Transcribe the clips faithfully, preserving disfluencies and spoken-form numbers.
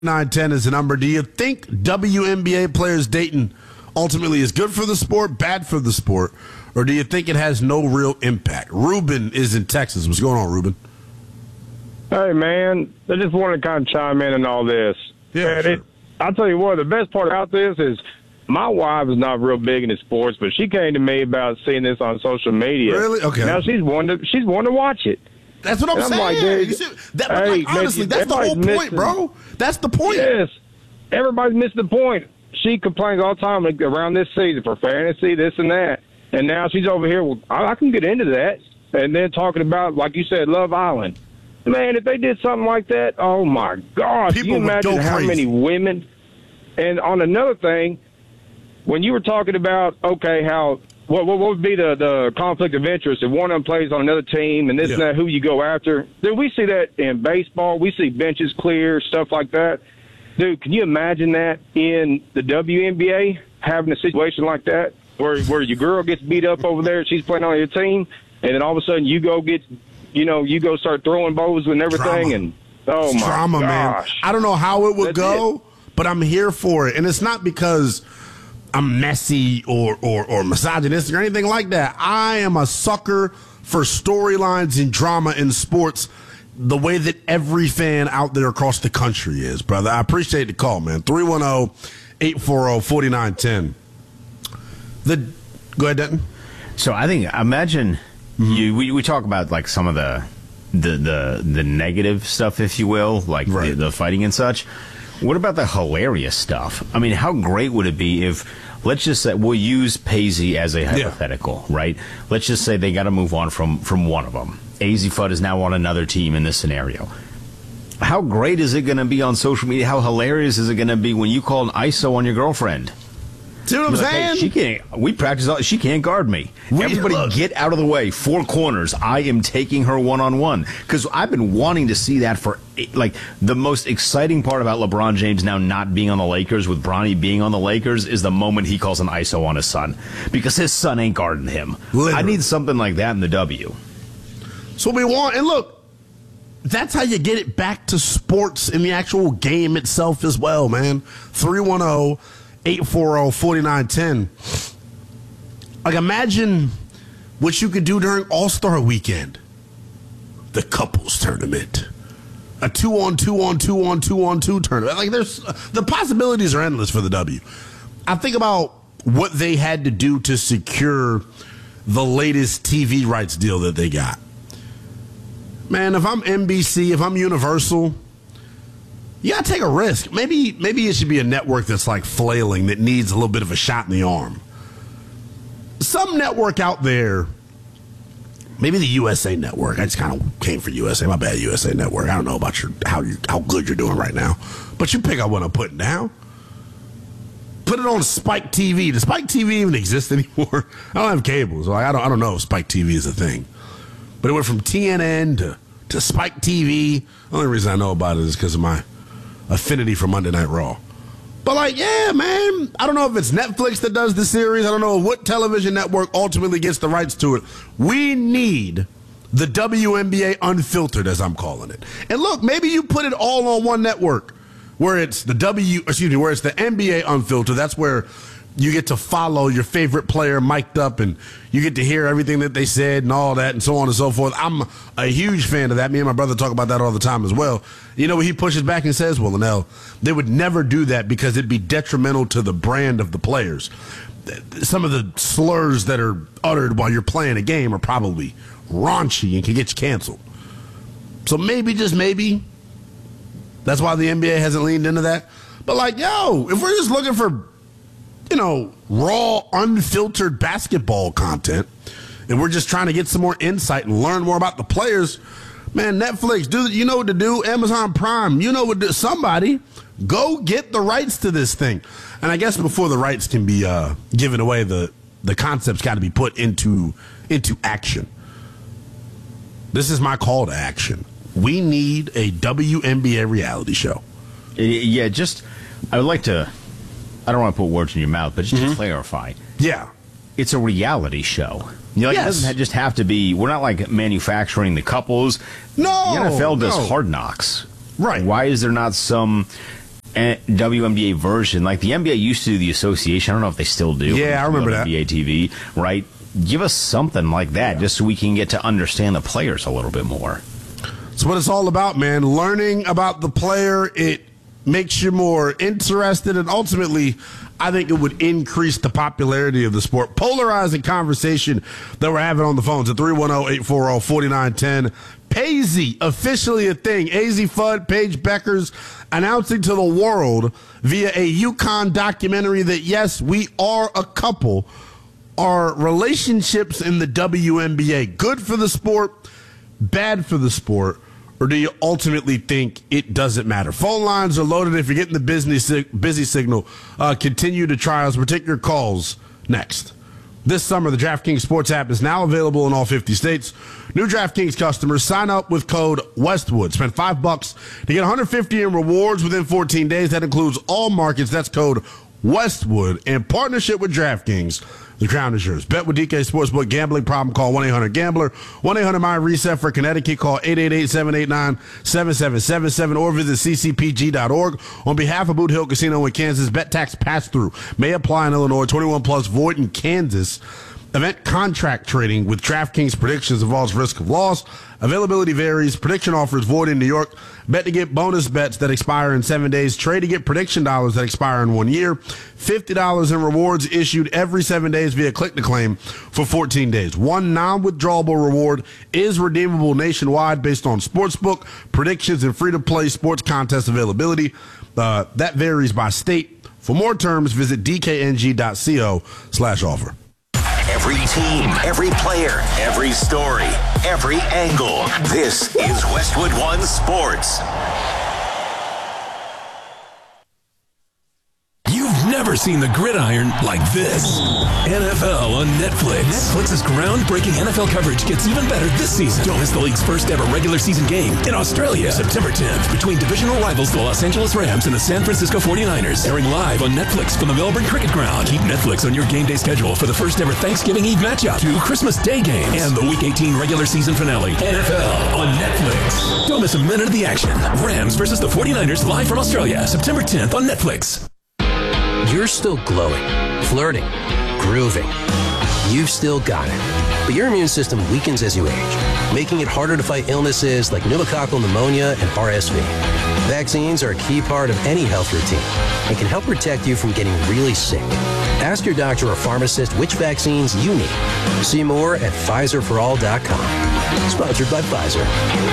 nine ten is the number. Do you think W N B A players dating ultimately is good for the sport, bad for the sport, or do you think it has no real impact? Ruben is in Texas. What's going on, Ruben? Hey, man, I just wanted to kind of chime in on all this. Yeah, man, sure. it, I'll tell you what, the best part about this is my wife is not real big into sports, but she came to me about seeing this on social media. Really? Okay. Now she's wanting to, she's wanting to watch it. That's what I'm, And I'm saying. like, dude, You see, that, hey, like, honestly, man, that's the whole everybody's point, missing- bro. That's the point. Yes. Everybody's missing the point. She complains all the time like, around this season for fantasy, this and that. And now she's over here, well, I, I can get into that. And then talking about, like you said, Love Island. Man, if they did something like that, oh, my gosh. People Can you would imagine go how crazy. many women? And on another thing, when you were talking about, okay, how what, what would be the, the conflict of interest if one of them plays on another team and this Yeah. and that, who you go after? Dude, we see that in baseball. We see benches clear, stuff like that. Dude, can you imagine that in the W N B A, having a situation like that where where your girl gets beat up over there, she's playing on your team, and then all of a sudden you go get, you know, you go start throwing bows and everything, Drama. and oh It's my drama, gosh. man. I don't know how it would That's go, it. but I'm here for it. And it's not because I'm messy or, or, or misogynistic or anything like that. I am a sucker for storylines and drama in sports the way that every fan out there across the country is, brother. I appreciate the call, man. three one zero, eight four zero, four nine one zero. The, go ahead, Denton. So I think, imagine you. We, we talk about like some of the the the, the negative stuff, if you will, like Right. the, the fighting and such. What about the hilarious stuff? I mean, how great would it be if, let's just say, we'll use Paisley as a hypothetical, right? Let's just say they got to move on from from one of them. A Z Fudd is now on another team in this scenario. How great is it going to be on social media? How hilarious is it going to be when you call an I S O on your girlfriend? See what I'm You're like, saying? hey, she can't. We practice. All, she can't guard me. We- Everybody, look. get out of the way. Four corners. I am taking her one on one because I've been wanting to see that for like the most exciting part about LeBron James now not being on the Lakers with Bronny being on the Lakers is the moment he calls an I S O on his son because his son ain't guarding him. Literally. I need something like that in the W. That's what we want. And look, that's how you get it back to sports in the actual game itself as well, man. three one zero, eight four zero, four nine one zero. Like, imagine what you could do during All-Star Weekend. The couples tournament. A two-on, two-on, two-on, two-on, two tournament. Like, there's uh, the possibilities are endless for the W. I think about what they had to do to secure the latest T V rights deal that they got. Man, if I'm N B C, if I'm Universal, you gotta take a risk. Maybe maybe it should be a network that's like flailing, that needs a little bit of a shot in the arm. Some network out there, maybe the U S A Network. I just kind of came for U S A. My bad, U S A Network. I don't know about your how you how good you're doing right now, but you pick up what I'm putting down. Put it on Spike T V. Does Spike T V even exist anymore? I don't have cable, so I don't I don't know if Spike T V is a thing. But it went from T N N to, to Spike T V. The only reason I know about it is because of my affinity for Monday Night Raw. But, like, yeah, man, I don't know if it's Netflix that does the series. I don't know what television network ultimately gets the rights to it. We need the W N B A Unfiltered, as I'm calling it. And, look, maybe you put it all on one network where it's the W, excuse me, where it's the N B A Unfiltered. That's where you get to follow your favorite player mic'd up and you get to hear everything that they said and all that and so on and so forth. I'm a huge fan of that. Me and my brother talk about that all the time as well. You know, he pushes back and says, well, Linnell, they would never do that because it'd be detrimental to the brand of the players. Some of the slurs that are uttered while you're playing a game are probably raunchy and can get you canceled. So maybe, just maybe, that's why the N B A hasn't leaned into that. But, like, yo, if we're just looking for, you know, raw, unfiltered basketball content, and we're just trying to get some more insight and learn more about the players, man, Netflix, do you know what to do? Amazon Prime, you know what to do. Somebody, go get the rights to this thing. And I guess before the rights can be uh, given away, the, the concept's got to be put into into action. This is my call to action. We need a W N B A reality show. Yeah, just, I would like to, I don't want to put words in your mouth, but just Mm-hmm. to clarify. Yeah. It's a reality show. You know, like, Yes. It doesn't just have to be, we're not like manufacturing the couples. No, The N F L does no. Hard Knocks. Right. Why is there not some W N B A version, like the N B A used to do the association. I don't know if they still do. Yeah, I remember that. N B A T V, right? Give us something like that, yeah. just so we can get to understand the players a little bit more. That's what it's all about, man. Learning about the player, it makes you more interested, and ultimately, I think it would increase the popularity of the sport. Polarizing conversation that we're having on the phones at three one zero, eight four zero, four nine one zero. Paisley, officially a thing. A Z Fudd, Paige Beckers, announcing to the world via a UConn documentary that, yes, we are a couple. Are relationships in the W N B A good for the sport, bad for the sport, or do you ultimately think it doesn't matter? Phone lines are loaded. If you're getting the busy, busy signal, uh, continue to try us. We'll take your calls next. This summer, the DraftKings Sports app is now available in all fifty states. New DraftKings customers sign up with code Westwood. Spend five bucks to get one hundred fifty in rewards within fourteen days. That includes all markets. That's code Westwood. In partnership with DraftKings, the crown is yours. Bet with D K Sportsbook. Gambling problem, call one eight hundred gambler. one eight hundred my reset for Connecticut. Call eight eight eight, seven eight nine, seven seven seven seven or visit c c p g dot org. On behalf of Boot Hill Casino in Kansas, bet tax pass-through may apply in Illinois. twenty-one plus void in Kansas. Event contract trading with DraftKings predictions involves risk of loss. Availability varies. Prediction offers void in New York. Bet to get bonus bets that expire in seven days. Trade to get prediction dollars that expire in one year. fifty dollars in rewards issued every seven days via click to claim for fourteen days. One non-withdrawable reward is redeemable nationwide based on sportsbook predictions and free-to-play sports contest availability. Uh, that varies by state. For more terms, visit d k n g dot co slash offer. Every team, every player, every story, every angle. This is Westwood One Sports. You've never seen the gridiron like this. N F L on Netflix. Netflix's groundbreaking N F L coverage gets even better this season. Don't miss the league's first ever regular season game in Australia, September tenth, between divisional rivals the Los Angeles Rams and the San Francisco forty-niners. Airing live on Netflix from the Melbourne Cricket Ground. Keep Netflix on your game day schedule for the first ever Thanksgiving Eve matchup, two Christmas Day games, and the Week eighteen regular season finale. N F L on Netflix. Don't miss a minute of the action. Rams versus the forty-niners live from Australia, September tenth on Netflix. You're still glowing, flirting, grooving. You've still got it. But your immune system weakens as you age, making it harder to fight illnesses like pneumococcal pneumonia and R S V. Vaccines are a key part of any health routine and can help protect you from getting really sick. Ask your doctor or pharmacist which vaccines you need. See more at Pfizer for all dot com. Sponsored by Pfizer.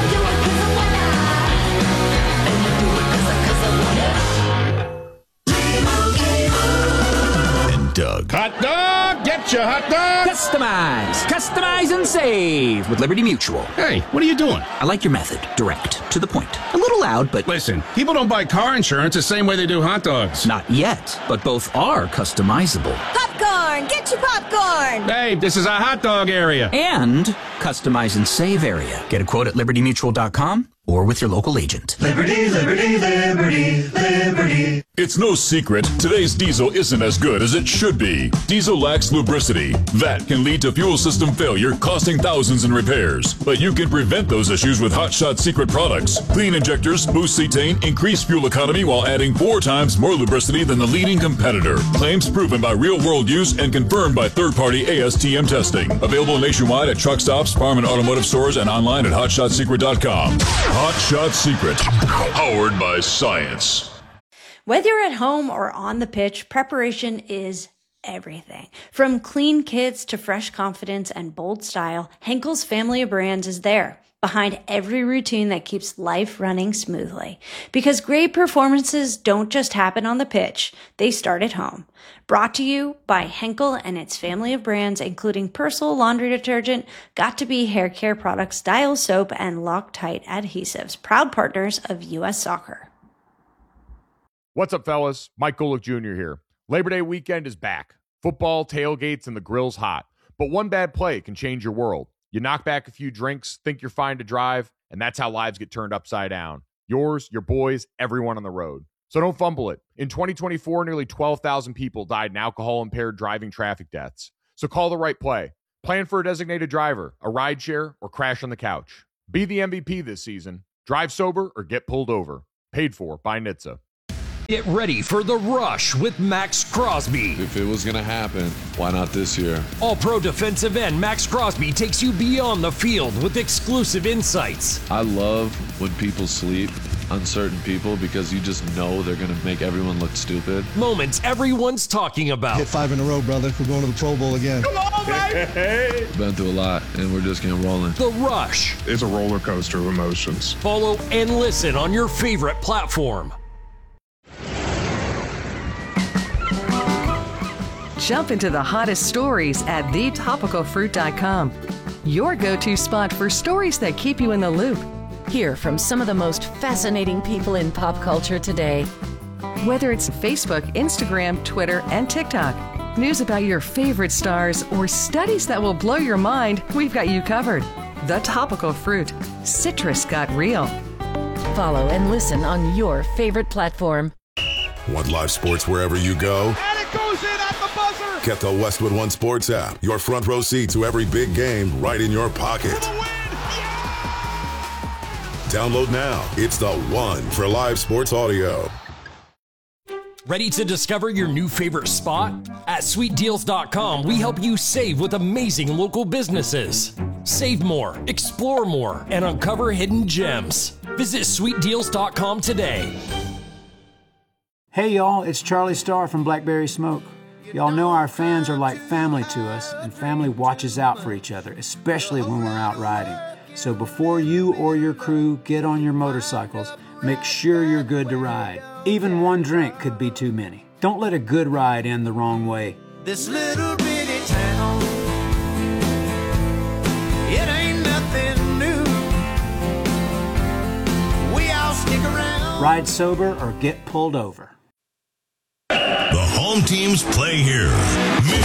Doug. Hot dog! Get your hot dog! Customize! Customize and save with Liberty Mutual. Hey, what are you doing? I like your method. Direct. To the point. A little loud, but... Listen, people don't buy car insurance the same way they do hot dogs. Not yet, but both are customizable. Popcorn! Get your popcorn! Hey, this is a hot dog area. And customize and save area. Get a quote at liberty mutual dot com or with your local agent. Liberty, liberty, liberty, liberty. It's no secret, today's diesel isn't as good as it should be. Diesel lacks lubricity. That can lead to fuel system failure, costing thousands in repairs. But you can prevent those issues with Hot Shot Secret products. Clean injectors, boost cetane, increase fuel economy while adding four times more lubricity than the leading competitor. Claims proven by real-world use and confirmed by third-party A S T M testing. Available nationwide at truck stops, farm and automotive stores, and online at hot shot secret dot com. Hot Shot Secret, powered by science. Whether you're at home or on the pitch, preparation is everything. From clean kits to fresh confidence and bold style, Henkel's family of brands is there, behind every routine that keeps life running smoothly. Because great performances don't just happen on the pitch, they start at home. Brought to you by Henkel and its family of brands, including Persil laundry detergent, Got2b hair care products, Dial soap, and Loctite adhesives, proud partners of U S Soccer. What's up, fellas? Mike Golick Junior here. Labor Day weekend is back. Football, tailgates, and the grill's hot. But one bad play can change your world. You knock back a few drinks, think you're fine to drive, and that's how lives get turned upside down. Yours, your boys, everyone on the road. So don't fumble it. In twenty twenty-four, nearly twelve thousand people died in alcohol-impaired driving traffic deaths. So call the right play. Plan for a designated driver, a rideshare, or crash on the couch. Be the M V P this season. Drive sober or get pulled over. Paid for by N H T S A. Get ready for The Rush with Max Crosby. If it was going to happen, why not this year? All-Pro defensive end Max Crosby takes you beyond the field with exclusive insights. I love when people sleep on certain people because you just know they're going to make everyone look stupid. Moments everyone's talking about. Hit five in a row, brother. We're going to the Pro Bowl again. Come on, baby! Been through a lot, and we're just getting rolling. The Rush. It's a roller coaster of emotions. Follow and listen on your favorite platform. Jump into the hottest stories at the topical fruit dot com. Your go-to spot for stories that keep you in the loop. Hear from some of the most fascinating people in pop culture today. Whether it's Facebook, Instagram, Twitter, and TikTok, news about your favorite stars, or studies that will blow your mind, we've got you covered. The Topical Fruit. Citrus got real. Follow and listen on your favorite platform. Want live sports wherever you go? And it goes in at the buzzer! Get the Westwood One Sports app. Your front row seat to every big game right in your pocket. Download now. It's the one for live sports audio. Ready to discover your new favorite spot? At sweet deals dot com, we help you save with amazing local businesses. Save more, explore more, and uncover hidden gems. Visit sweet deals dot com today. Hey y'all, it's Charlie Starr from Blackberry Smoke. Y'all know our fans are like family to us, and family watches out for each other, especially when we're out riding. So before you or your crew get on your motorcycles, make sure you're good to ride. Even one drink could be too many. Don't let a good ride end the wrong way. This little bitty town, it ain't nothing new. We all stick around. Ride sober or get pulled over. The home teams play here.